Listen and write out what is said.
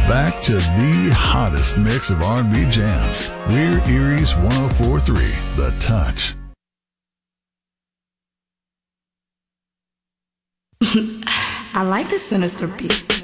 back to the hottest mix of R&B jams. We're Erie's 104.3, The Touch. I like the sinister beat.